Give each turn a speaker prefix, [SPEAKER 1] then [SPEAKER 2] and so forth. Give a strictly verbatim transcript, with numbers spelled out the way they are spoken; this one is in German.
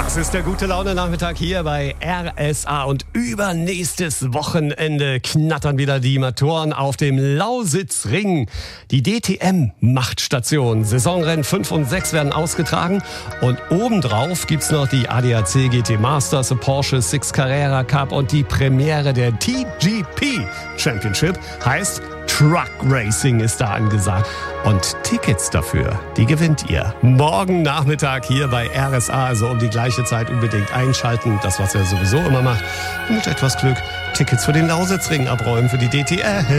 [SPEAKER 1] Das ist der gute Laune-Nachmittag hier bei R S A und übernächstes Wochenende knattern wieder die Motoren auf dem Lausitzring. Die D T M-Machtstation. Saisonrennen fünf und sechs werden ausgetragen und obendrauf gibt's noch die A D A C G T Masters, Porsche Six Carrera Cup und die Premiere der T G P Championship. Heißt, Truck Racing ist da angesagt. Und Tickets dafür, die gewinnt ihr morgen Nachmittag hier bei R S A. Also um die gleiche Zeit unbedingt einschalten. Das, was er sowieso immer macht. Und mit etwas Glück Tickets für den Lausitzring abräumen für die D T M.